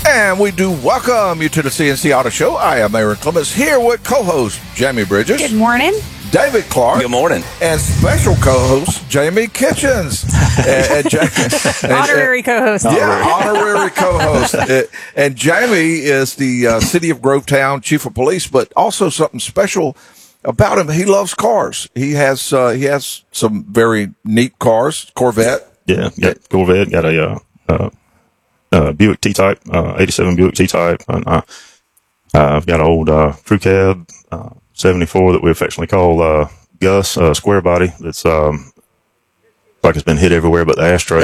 And we do welcome you to the CNC Auto Show. I am Aaron Clements here with co-host Jamie Bridges. Good morning. David Clark. Good morning. And special co-host Jamie Kitchens. Honorary co-host. Yeah, honorary co-host. And Jamie is the City of Grovetown Chief of Police, but also something special about him. He loves cars. He has some very neat cars. Corvette. Yeah, got Corvette. Got a Buick T-Type, 87 Buick T-Type. And I've got an old crew cab, 74 that we affectionately call Gus, square body. That's like it's been hit everywhere but the ashtray.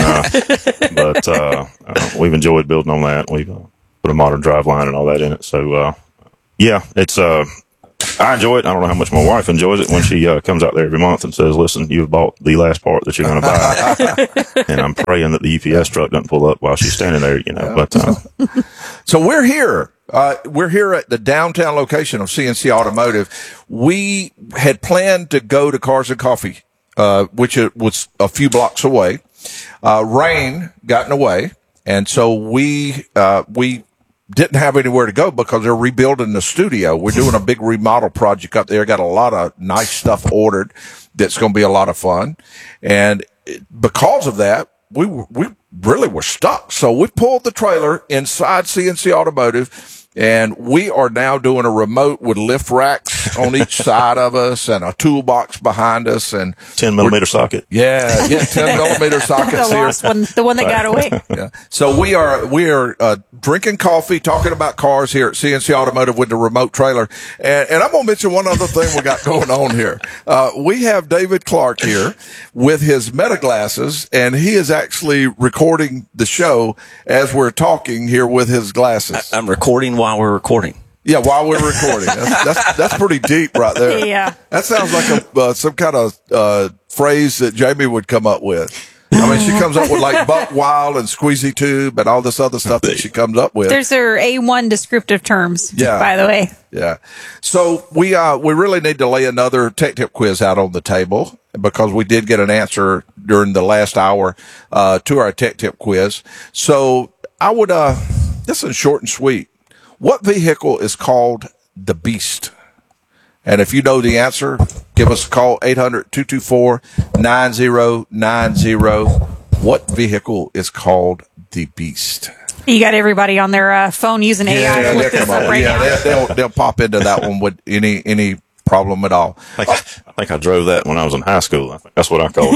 And we've enjoyed building on that. We've put a modern drive line and all that in it. So yeah, it's I enjoy it. I don't know how much my wife enjoys it when she comes out there every month and says, "Listen, you've bought the last part that you're going to buy," and I'm praying that the UPS truck doesn't pull up while she's standing there, you know. But so we're here. We're here at the downtown location of CNC Automotive. We had planned to go to Cars and Coffee, which was a few blocks away. Rain got in the way, and so we didn't have anywhere to go because they're rebuilding the studio. We're doing a big remodel project up there. Got a lot of nice stuff ordered that's going to be a lot of fun. And because of that, we really were stuck. So we pulled the trailer inside CNC Automotive, and we are now doing a remote with lift racks on each side of us and a toolbox behind us and 10 millimeter socket. Yeah, 10 millimeter sockets The here. last one, the one that got away. Yeah. So we are drinking coffee, talking about cars here at CNC Automotive with the remote trailer. And I'm going to mention one other thing we got going on here. We have David Clark here with his Meta glasses, and he is actually recording the show as we're talking here with his glasses. I'm recording while we're recording. Yeah, while we're recording. That's pretty deep right there. Yeah. That sounds like some kind of phrase that Jamie would come up with. I mean, she comes up with like buck wild and squeezy tube and all this other stuff that she comes up with. There's her A1 descriptive terms, by the way. Yeah. So we really need to lay another tech tip quiz out on the table because we did get an answer during the last hour to our tech tip quiz. So I would, this is short and sweet. What vehicle is called the Beast? And if you know the answer, give us a call, 800-224-9090. What vehicle is called the Beast? You got everybody on their phone using AI to look this up right now. They'll pop into that one with any problem at all. I think I drove that when I was in high school. I think that's what I called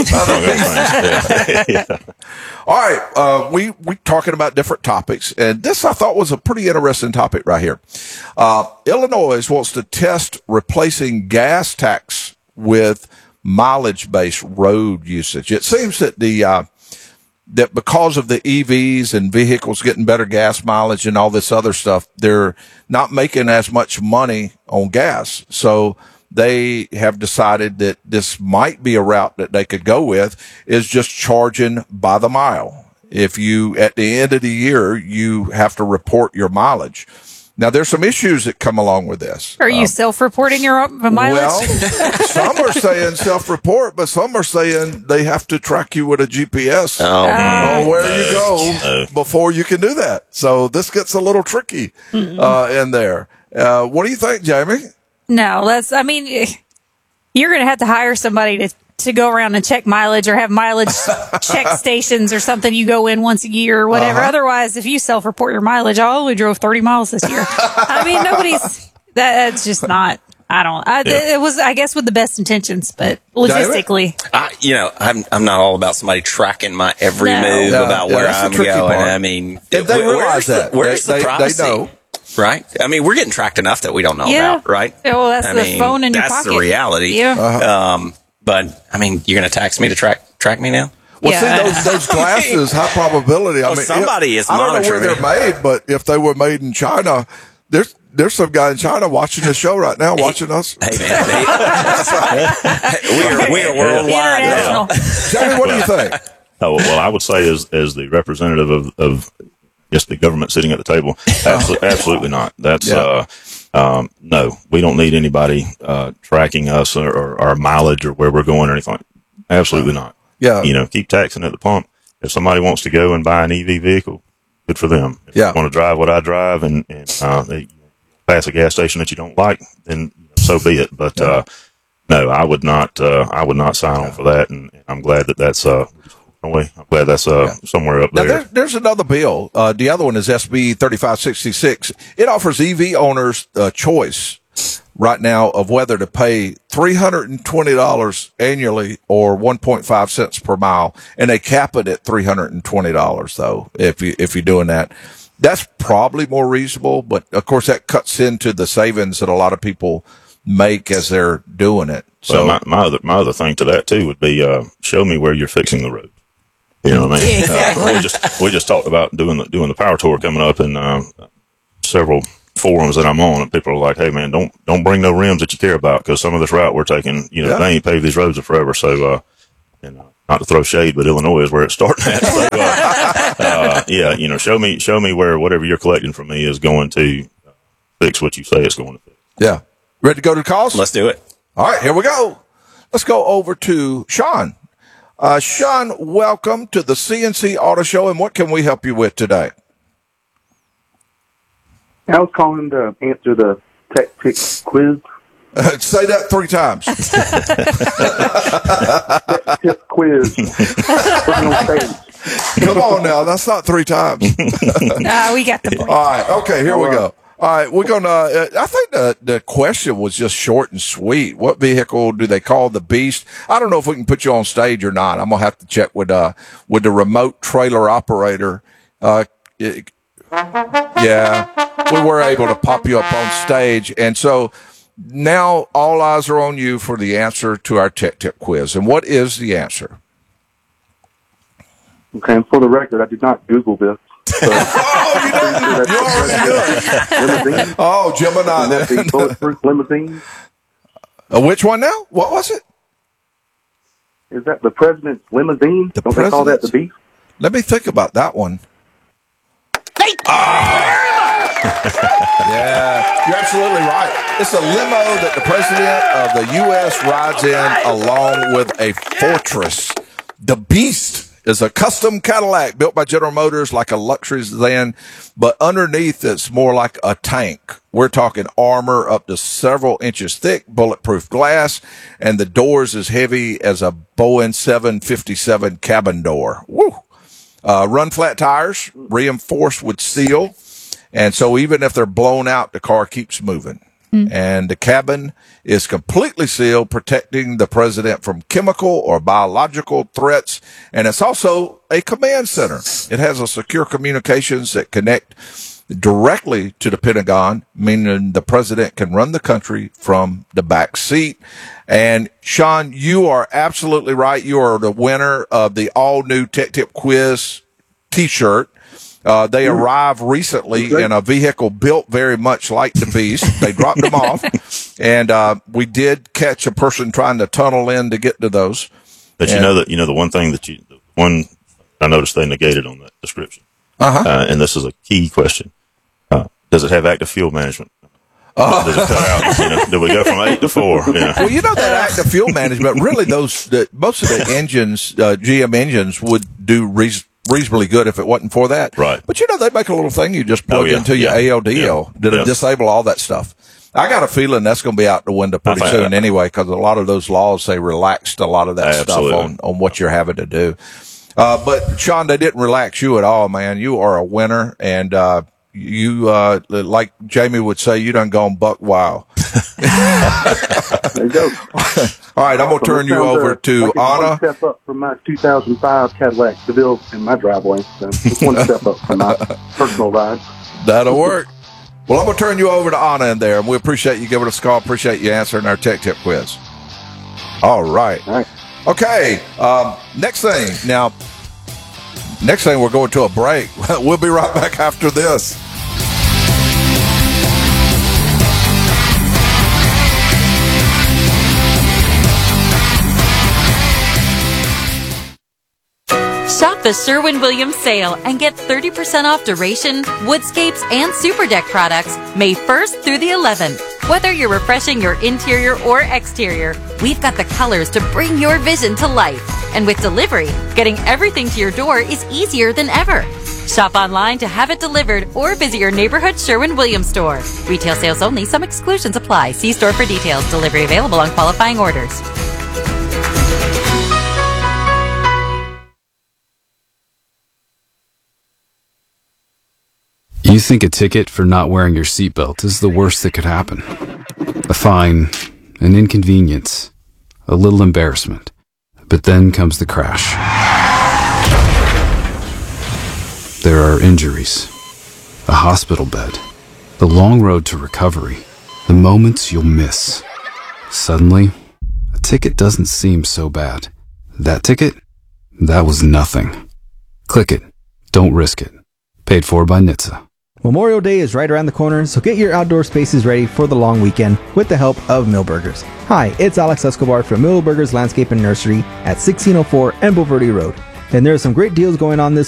it. Yeah. All right. We talking about different topics, and this I thought was a pretty interesting topic right here. Illinois wants to test replacing gas tax with mileage-based road usage. It seems that that because of the EVs and vehicles getting better gas mileage and all this other stuff, they're not making as much money on gas. So they have decided that this might be a route that they could go with, is just charging by the mile. If you, at the end of the year, you have to report your mileage. Now, there's some issues that come along with this. Are you self-reporting your mileage? Well, some are saying self-report, but some are saying they have to track you with a GPS on where you go before you can do that. So this gets a little tricky in there. What do you think, Jamie? No, you're going to have to hire somebody to go around and check mileage or have mileage check stations or something. You go in once a year or whatever. Otherwise, if you self-report your mileage, I only drove 30 miles this year. I mean, that's just not, it was, I guess, with the best intentions, but logistically. I'm not all about somebody tracking my every move about where I'm going. Part. I mean, if they realize where's the privacy? They know. Right? I mean, we're getting tracked enough that we don't know about, right? Well, that's the phone in your pocket. That's the reality. Yeah. But, I mean, you're going to tax me to track me now? Well, see, those glasses, high probability. Somebody is monitoring. I don't know where they're made, but if they were made in China, there's some guy in China watching the show right now, watching us. Hey, man. That's right. We are worldwide now. Jamie, what do you think? Oh, well, I would say as the representative of just the government sitting at the table, absolutely not. That's no, we don't need anybody tracking us or our mileage or where we're going or anything. Absolutely not. Yeah. Keep taxing at the pump. If somebody wants to go and buy an EV vehicle, good for them. If Yeah. you want to drive what I drive and they pass a gas station that you don't like, then so be it. But no, I would not sign on for that. And I'm glad that's I'm glad that's somewhere up Now, there. there's another bill. The other one is SB 3566. It offers EV owners a choice right now of whether to pay $320 annually or 1.5 cents per mile, and they cap it at $320 though. If you're doing that, that's probably more reasonable. But of course, that cuts into the savings that a lot of people make as they're doing it. So well, my other thing to that too would be show me where you're fixing the road. You know what I mean? Exactly. We just talked about doing the power tour coming up in several forums that I'm on, and people are like, "Hey man, don't bring no rims that you care about, because some of this route we're taking, they ain't paved these roads in forever." So, not to throw shade, but Illinois is where it's starting at. So, show me where whatever you're collecting from me is going to fix what you say it's going to fix. yeah, ready to go to the calls? Let's do it. All right, here we go. Let's go over to Sean. Sean, welcome to the CNC Auto Show, and what can we help you with today? I was calling to answer the tech pick quiz. Say that 3 times. Tech tip quiz. On stage. Come on now, that's not 3 times. We got the point. All right, okay, here we go. All right, we're going to, I think the question was just short and sweet. What vehicle do they call the Beast? I don't know if we can put you on stage or not. I'm going to have to check with the remote trailer operator. Yeah, we were able to pop you up on stage. And so now all eyes are on you for the answer to our tech tip quiz. And what is the answer? Okay, and for the record, I did not Google this. So Oh, you didn't. You already knew it. limousine. Oh, Gemini. And that's the bulletproof limousine. Which one now? What was it? Is that the president's limousine? The Don't they call that the president's- beast? Let me think about that one. Yeah, you're absolutely right. It's a limo that the president of the U.S. rides in along with a Fortress. The Beast is a custom Cadillac built by General Motors like a luxury sedan, but underneath it's more like a tank. We're talking armor up to several inches thick, bulletproof glass, and the doors as heavy as a Boeing 757 cabin door. Woo! Run flat tires, reinforced with steel. And so even if they're blown out, the car keeps moving. And the cabin is completely sealed, protecting the president from chemical or biological threats. And it's also a command center. It has a secure communications that connect directly to the Pentagon, meaning the president can run the country from the back seat. And Sean, you are absolutely right. You are the winner of the all new Tech Tip Quiz t-shirt. They arrived recently in a vehicle built very much like the Beast. They dropped them off, and we did catch a person trying to tunnel in to get to those. But the one thing the one I noticed they negated on that description, and this is a key question: does it have active fuel management? Does it cut out? Do we go from 8 to 4? Well, that active fuel management, really, most of the engines, GM engines, would do reasonably good if it wasn't for that. Right. But they make a little thing you just plug into your ALDL to disable all that stuff. I got a feeling that's going to be out the window pretty soon anyway, because a lot of those laws, they relaxed a lot of that stuff on what you're having to do. But Sean, they didn't relax you at all, man. You are a winner, and you like Jamie would say, you done gone buck wild. There you go. All right, I'm going to turn you over to like Anna. One step up from my 2005 Cadillac DeVille in my driveway. So just one step up from my personal ride. That'll work. Well, I'm going to turn you over to Anna in there, and we appreciate you giving us a call. Appreciate you answering our Tech Tip quiz. All right. All right. Okay. Next thing, we're going to a break. We'll be right back after this. Shop the Sherwin-Williams sale and get 30% off Duration, Woodscapes, and Superdeck products May 1st through the 11th. Whether you're refreshing your interior or exterior, we've got the colors to bring your vision to life. And with delivery, getting everything to your door is easier than ever. Shop online to have it delivered or visit your neighborhood Sherwin-Williams store. Retail sales only. Some exclusions apply. See store for details. Delivery available on qualifying orders. You think a ticket for not wearing your seatbelt is the worst that could happen. A fine, an inconvenience, a little embarrassment. But then comes the crash. There are injuries, a hospital bed, the long road to recovery, the moments you'll miss. Suddenly, a ticket doesn't seem so bad. That ticket? That was nothing. Click it. Don't risk it. Paid for by NHTSA. Memorial Day is right around the corner, so get your outdoor spaces ready for the long weekend with the help of Millburgers. Hi, it's Alex Escobar from Millburgers Landscape and Nursery at 1604 Embo Verde Road. And there are some great deals going on this